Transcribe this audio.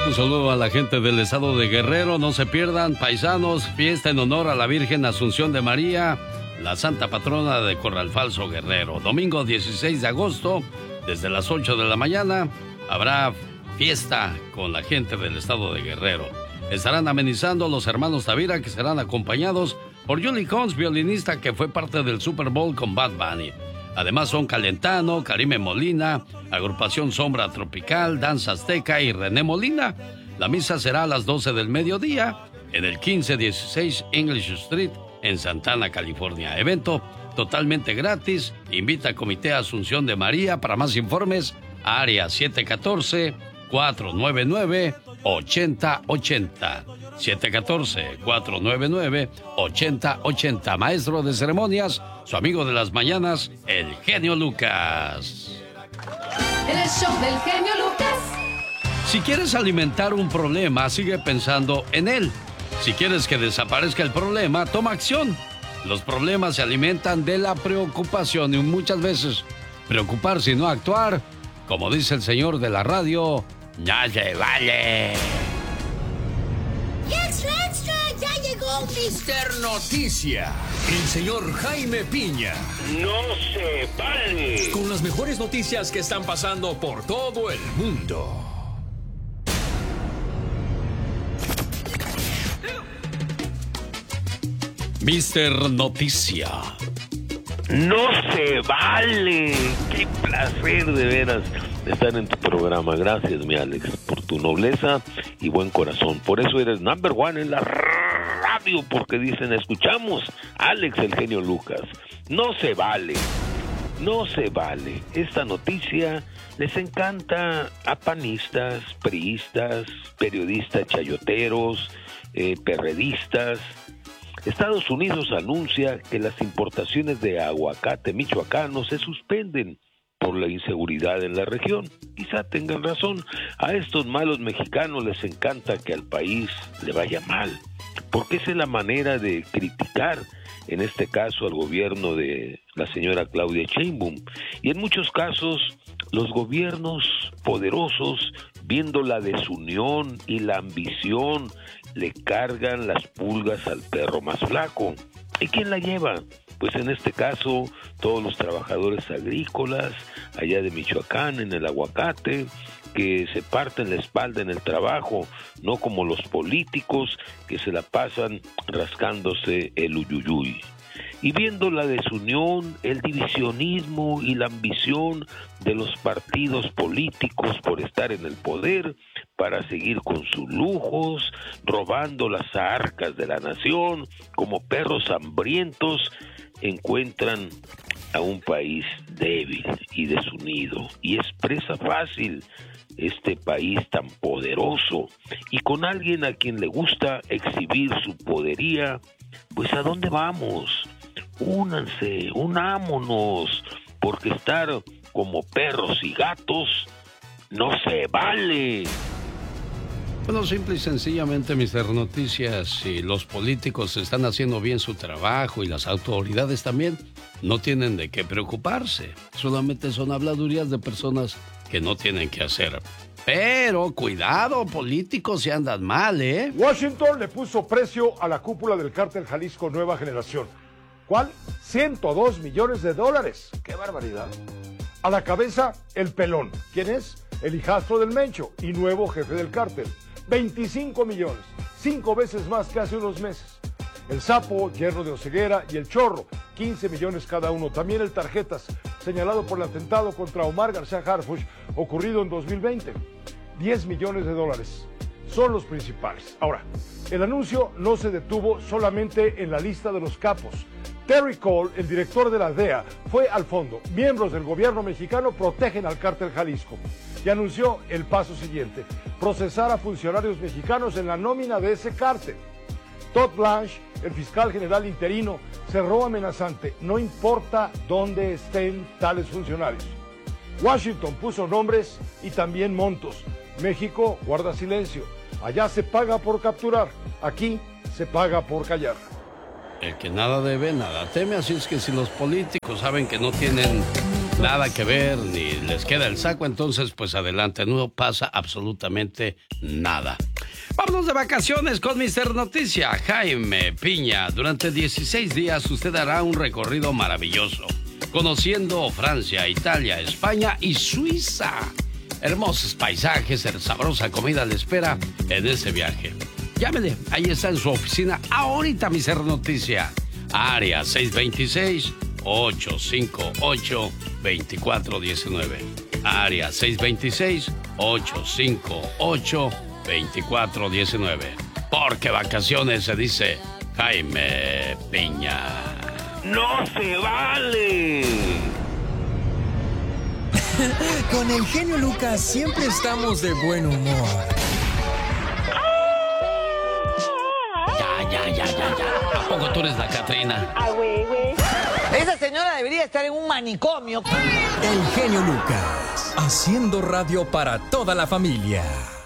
Un saludo a la gente del estado de Guerrero. No se pierdan, paisanos, fiesta en honor a la Virgen Asunción de María, la santa patrona de Corral Falso, Guerrero. Domingo 16 de agosto, desde las 8 de la mañana, habrá fiesta con la gente del estado de Guerrero. Estarán amenizando los hermanos Tavira, que serán acompañados por Julie Cons, violinista que fue parte del Super Bowl con Bad Bunny. Además son Calentano, Karime Molina, Agrupación Sombra Tropical, Danza Azteca y René Molina. La misa será a las 12 del mediodía en el 1516 English Street en Santana, California. Evento totalmente gratis. Invita a Comité Asunción de María. Para más informes, área 714-499-8080. 714-499-8080. Maestro de ceremonias, su amigo de las mañanas, el genio Lucas. El show del genio Lucas. Si quieres alimentar un problema, sigue pensando en él. Si quieres que desaparezca el problema, toma acción. Los problemas se alimentan de la preocupación y muchas veces preocuparse y no actuar, como dice el señor de la radio, ya se vale. ¡Extra, extra! ¡Ya llegó Mr. Noticia! El señor Jaime Piña. ¡No se vale! Con las mejores noticias que están pasando por todo el mundo. Mr. Noticia. ¡No se vale! ¡Qué placer de veras estar en tu programa! Gracias, mi Alex, por tu nobleza y buen corazón. Por eso eres number one en la radio, porque dicen, escuchamos Alex, el genio Lucas. ¡No se vale! No se vale. Esta noticia les encanta a panistas, priistas, periodistas chayoteros, perredistas. Estados Unidos anuncia que las importaciones de aguacate michoacano se suspenden por la inseguridad en la región. Quizá tengan razón. A estos malos mexicanos les encanta que al país le vaya mal, porque esa es la manera de criticar, en este caso, al gobierno de la señora Claudia Sheinbaum. Y en muchos casos, los gobiernos poderosos, viendo la desunión y la ambición, le cargan las pulgas al perro más flaco. ¿Y quién la lleva? Pues en este caso, todos los trabajadores agrícolas, allá de Michoacán, en el aguacate, que se parten la espalda en el trabajo, no como los políticos que se la pasan rascándose el uyuyuy. Y viendo la desunión, el divisionismo y la ambición de los partidos políticos por estar en el poder, para seguir con sus lujos, robando las arcas de la nación, como perros hambrientos, encuentran a un país débil y desunido. Y es presa fácil este país tan poderoso, y con alguien a quien le gusta exhibir su podería. Pues ¿a dónde vamos? Únanse, unámonos, porque estar como perros y gatos no se vale. Bueno, simple y sencillamente, Mr. Noticias, si los políticos están haciendo bien su trabajo y las autoridades también, no tienen de qué preocuparse. Solamente son habladurías de personas que no tienen que hacer. Pero cuidado, políticos, si andan mal, ¿eh? Washington le puso precio a la cúpula del cártel Jalisco Nueva Generación. ¿Cuál? $102 millones. ¡Qué barbaridad! A la cabeza, el Pelón. ¿Quién es? El hijastro del Mencho y nuevo jefe del cártel. 25 millones, 5 veces más que hace unos meses. El Sapo, yerno de Oseguera, y el Chorro, 15 millones cada uno. También el Tarjetas, señalado por el atentado contra Omar García Harfuch, ocurrido en 2020. $10 millones. Son los principales. Ahora, el anuncio no se detuvo solamente en la lista de los capos. Terry Cole, el director de la DEA, fue al fondo. Miembros del gobierno mexicano protegen al cártel Jalisco. Y anunció el paso siguiente: procesar a funcionarios mexicanos en la nómina de ese cártel. Todd Blanche, el fiscal general interino, cerró amenazante: no importa dónde estén tales funcionarios. Washington puso nombres y también montos. México guarda silencio. Allá se paga por capturar, aquí se paga por callar. El que nada debe, nada teme, así es que si los políticos saben que no tienen nada que ver, ni les queda el saco, entonces pues adelante, no pasa absolutamente nada. Vámonos de vacaciones con Mr. Noticia, Jaime Piña. Durante 16 días usted hará un recorrido maravilloso, conociendo Francia, Italia, España y Suiza. Hermosos paisajes, sabrosa comida le espera en ese viaje. Llámele, ahí está en su oficina ahorita, Mr. Noticia. Área 626-858-2419. Área 626-858-2419. Porque vacaciones se dice Jaime Piña. ¡No se vale! Con el genio Lucas siempre estamos de buen humor. Ya. ¿A poco tú eres la Catrina? Ah, güey. Esa señora debería estar en un manicomio. El genio Lucas, haciendo radio para toda la familia.